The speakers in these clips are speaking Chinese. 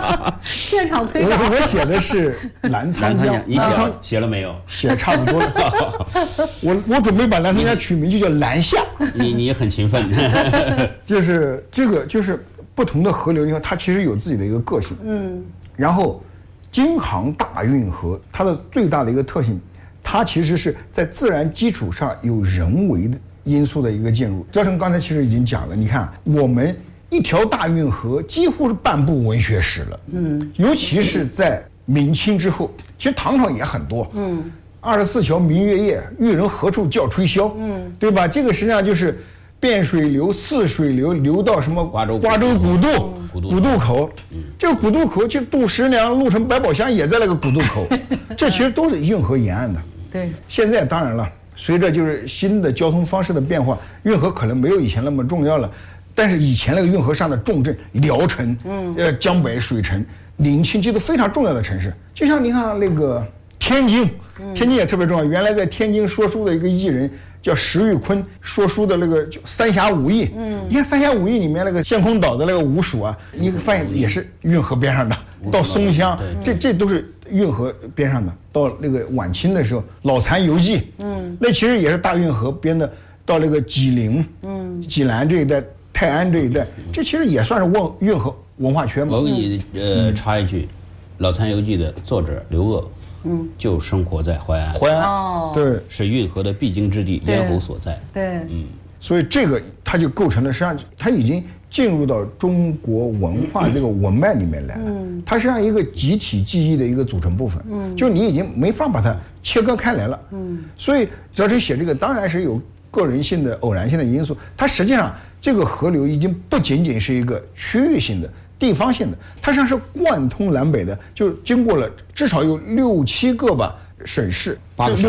现场催稿。 我写的是澜沧江， 你写了没有？ 写差不多了。我准备把澜沧江取名就叫澜夏。 你很勤奋。 就是这个就是不同的河流，你看它其实有自己的一个个性。然后京杭大运河它的最大的一个特性，它其实是在自然基础上有人为的因素的一个进入。赵成刚才其实已经讲了，你看我们一条大运河几乎是半部文学史了。尤其是在明清之后，其实唐朝也很多。24桥明月夜，玉人何处教吹箫。对吧？这个实际上就是汴水流、泗水流流到什么瓜州古渡口。这个古渡口就渡十娘、鹿城、百宝箱也在那个古渡口。这其实都是运河沿岸的。 对。现在当然了，随着就是新的交通方式的变化，运河可能没有以前那么重要了。但是以前那个运河上的重镇聊城、江北、水城、临清，这都非常重要的城市。就像你看那个天津，天津也特别重要。原来在天津说书的一个艺人叫石玉坤，说书的那个三峡五义。你看三峡五义里面那个陷空岛的那个五署啊，你会发现也是运河边上的。到松香，这都是运河边上的。到那个晚清的时候，老残游记，那其实也是大运河边的。到那个济宁、济南这一带。泰安这一带，这其实也算是运河文化圈嘛。 我给你插一句，《老残游记》的作者刘鄂，就生活在淮安。 淮安，对， 是运河的必经之地，咽喉所在。 对， 所以这个它就构成了，实际上它已经进入到中国文化这个文脉里面来了。它实际上一个集体记忆的一个组成部分。就你已经没法把它切割开来了。所以泽成写这个当然是有个人性的、偶然性的因素，它实际上。这个河流已经不仅仅是一个区域性的、地方性的，它实际上是贯通南北的，就经过了至少有6、7个吧省市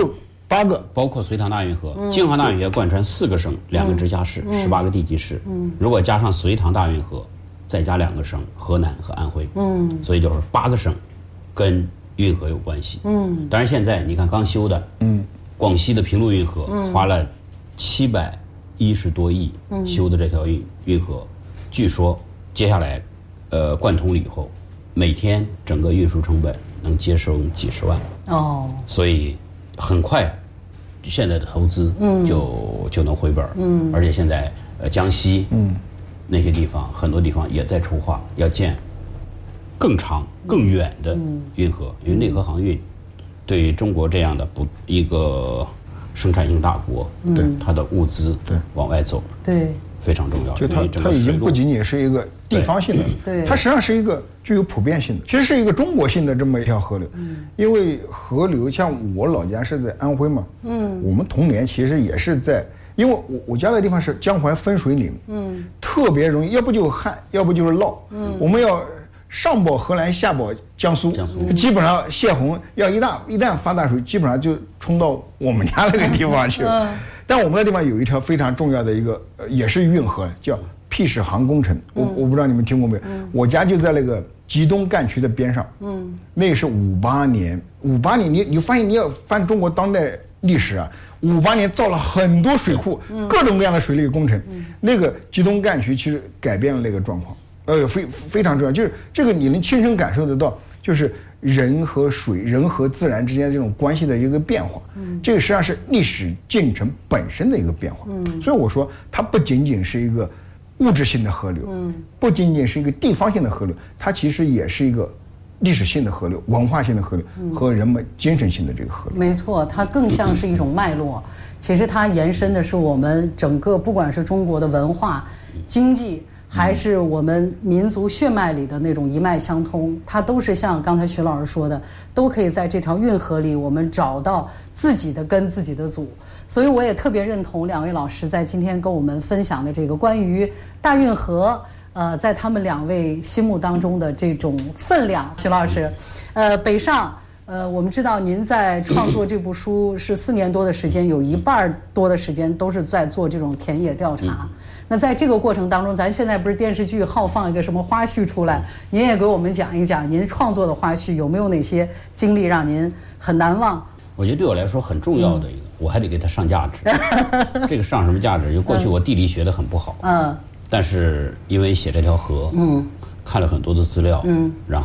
，8个， 包括隋唐大运河、京杭大运河贯穿4个省、2个直辖市、18个地级市。如果加上隋唐大运河，再加2个省，河南和安徽。所以就是8个省跟运河有关系。当然现在你看刚修的，广西的平陆运河花了710多亿修的这条运河，据说接下来，贯通了以后，每天整个运输成本能节省几十万。所以很快，现在的投资就能回本。而且现在江西那些地方很多地方也在筹划要建更长更远的运河，因为内河航运对于中国这样的一个生产性大国，它的物资往外走，非常重要。 就它已经不仅仅是一个地方性的，它实际上是一个具有普遍性的，其实是一个中国性的这么一条河流。因为河流像我老家是在安徽嘛，我们童年其实也是在，因为我家的地方是江淮分水岭，特别容易，要不就旱，要不就是涝。我们要上保河南，下保江苏，基本上泄洪要一旦发大水，基本上就冲到我们家那个地方去了。但我们那地方有一条非常重要的一个，也是运河，叫辟始航工程。我不知道你们听过没有？我家就在那个吉东干渠的边上。那是58年，你发现你要翻中国当代历史啊，58年造了很多水库，各种各样的水利工程。那个吉东干渠其实改变了那个状况。非常重要，就是这个你能亲身感受得到，就是人和水、人和自然之间这种关系的一个变化。这个实际上是历史进程本身的一个变化。所以我说它不仅仅是一个物质性的河流，不仅仅是一个地方性的河流，它其实也是一个历史性的河流、文化性的河流和人们精神性的这个河流。 没错，它更像是一种脉络。其实它延伸的是我们整个，不管是中国的文化、经济。还是我们民族血脉里的那种一脉相通，它都是像刚才徐老师说的，都可以在这条运河里我们找到自己的根、自己的祖。所以我也特别认同2位老师在今天跟我们分享的这个关于大运河在他们2位心目当中的这种分量。徐老师，北上我们知道您在创作这部书是4年多的时间，有1半多的时间都是在做这种田野调查。那在这个过程当中，咱现在不是电视剧好放一个什么花絮出来，您也给我们讲一讲您创作的花絮有没有哪些经历让您很难忘？ 我觉得对我来说很重要的一个，我还得给它上价值。这个上什么价值？就过去我地理学得很不好，但是因为写这条河，看了很多的资料，然